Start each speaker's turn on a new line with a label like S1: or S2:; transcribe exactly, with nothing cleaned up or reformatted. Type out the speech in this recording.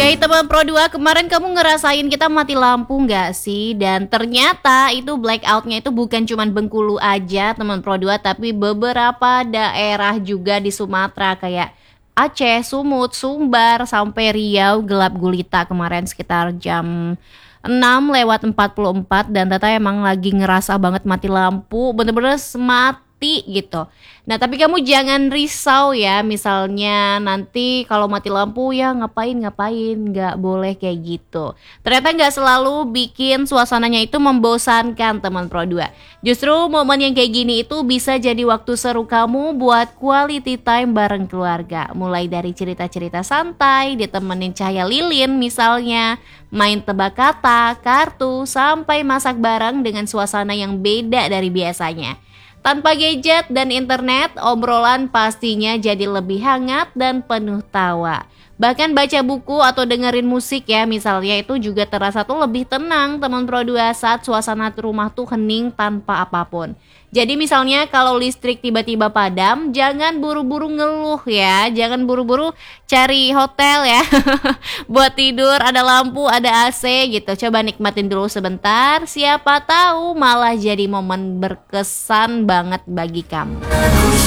S1: Hey teman Pro dua, kemarin kamu ngerasain kita mati lampu nggak sih? Dan ternyata itu blackoutnya itu bukan cuman Bengkulu aja teman Pro dua, tapi beberapa daerah juga di Sumatera kayak Aceh, Sumut, Sumbar, sampai Riau gelap gulita kemarin sekitar jam enam lewat empat puluh empat. Dan Tata emang lagi ngerasa banget mati lampu, bener-bener mati gitu. Nah tapi kamu jangan risau ya, misalnya nanti kalau mati lampu ya ngapain-ngapain, nggak boleh kayak gitu. Ternyata nggak selalu bikin suasananya itu membosankan teman Pro dua. Justru momen yang kayak gini itu bisa jadi waktu seru kamu buat quality time bareng keluarga. Mulai dari cerita-cerita santai, ditemenin cahaya lilin misalnya, main tebak kata, kartu, sampai masak bareng dengan suasana yang beda dari biasanya. Tanpa gadget dan internet, obrolan pastinya jadi lebih hangat dan penuh tawa. Bahkan baca buku atau dengerin musik ya misalnya, itu juga terasa tuh lebih tenang teman Pro dua saat suasana rumah tuh hening tanpa apapun. Jadi misalnya kalau listrik tiba-tiba padam, jangan buru-buru ngeluh ya, jangan buru-buru cari hotel ya. Buat tidur ada lampu, ada A C gitu. Coba nikmatin dulu sebentar, siapa tahu malah jadi momen berkesan banget bagi kamu.